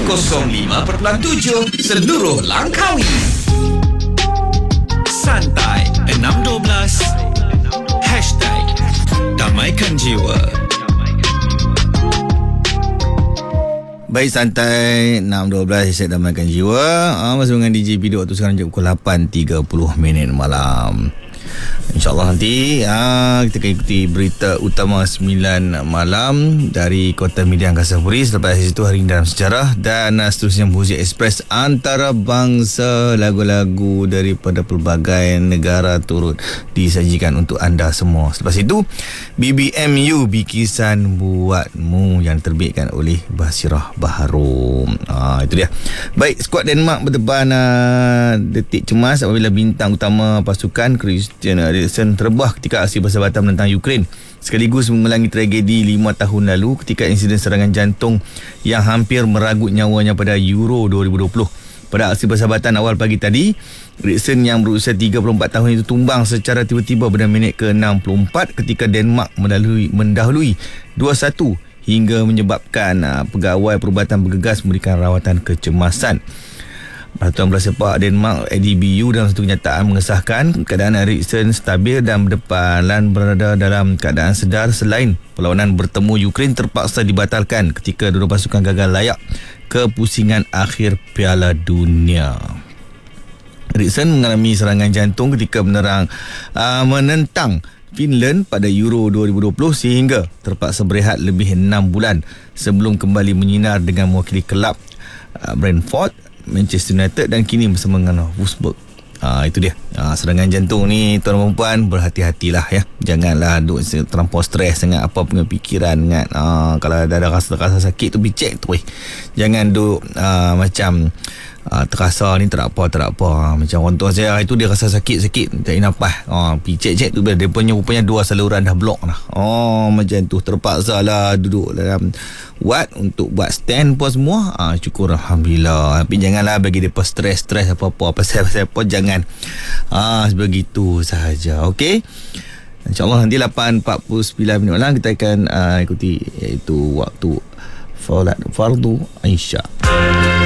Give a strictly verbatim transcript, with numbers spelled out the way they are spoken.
kosong lima perpuluhan tujuh seluruh Langkawi. Santai enam dua belas Hashtag Damaikan Jiwa. Baik, santai enam dua belas Hashtag Damaikan Jiwa. ah, Masih dengan D J Bidu. Waktu sekarang jam pukul lapan tiga puluh minit malam. InsyaAllah nanti ah, kita akan ikuti berita utama sembilan malam dari Kota Media Angkasa Puri. Selepas itu Hari Ini Dalam Sejarah, dan uh, seterusnya Muzik Express antarabangsa. Lagu-lagu daripada pelbagai negara turut disajikan untuk anda semua. Selepas itu B B M U, Bikisan Buatmu, yang terbitkan oleh Basirah Baharum. ah, Itu dia. Baik, skuad Denmark berdepan uh, detik cemas apabila bintang utama pasukan Christian Eriksen terbah ketika aksi bersahabatan menentang Ukraine, sekaligus mengulangi tragedi lima tahun lalu ketika insiden serangan jantung yang hampir meragut nyawanya pada Euro dua ribu dua puluh. Pada aksi bersahabatan awal pagi tadi, Eriksen yang berusia tiga puluh empat tahun itu tumbang secara tiba-tiba pada minit ke enam puluh empat ketika Denmark mendahului, mendahului dua satu hingga menyebabkan uh, pegawai perubatan bergegas memberikan rawatan kecemasan. Peraturan Bola Sepak Denmark A D B U dalam satu kenyataan mengesahkan keadaan Eriksen stabil dan berdepan dan berada dalam keadaan sedar selain perlawanan bertemu Ukraine terpaksa dibatalkan ketika dua pasukan gagal layak ke pusingan akhir Piala Dunia. Eriksen mengalami serangan jantung ketika menerang uh, menentang Finland pada Euro dua ribu dua puluh sehingga terpaksa berehat lebih enam bulan sebelum kembali menyinar dengan mewakili kelab uh, Brentford, Manchester United dan kini bersama dengan Wolfsburg. Ah, itu dia. Ah, serangan jantung ni, tuan dan perempuan, berhati-hatilah ya. Janganlah duk terlampau stres sangat, apa punya fikiran kan. Ah, kalau ada rasa-rasa sakit tu pergi check tu. Eh. Jangan duk ah, macam ah, terasa ni tak apa, tak apa. Ah, macam orang tua saya itu dia rasa sakit-sakit, tak nafas. Ah, pergi check-check tu dia punya rupanya dua saluran dah blok dah. Oh, macam tu terpaksa lah duduk dalam wad untuk buat stand pun semua. Ah, syukur Alhamdulillah. Tapi janganlah bagi dia stres-stres apa-apa, pasal-pasal apa, jangan. Ah, begitu sahaja. Okey. InsyaAllah nanti lapan empat puluh sembilan minit malam kita akan uh, ikuti iaitu waktu Solat Fardu Isya.